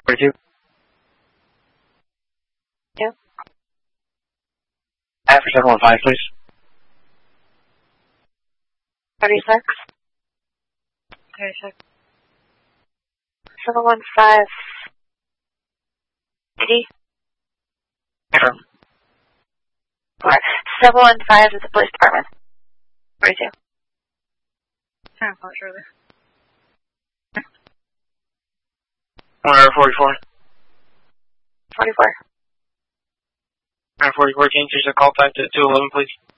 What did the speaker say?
42. Yeah. After 715, please. 36. 36. 715. Did Affirm. 715 is the police department. 42. I'm not sure. 144. 44. 144, can you just call back to 211, please?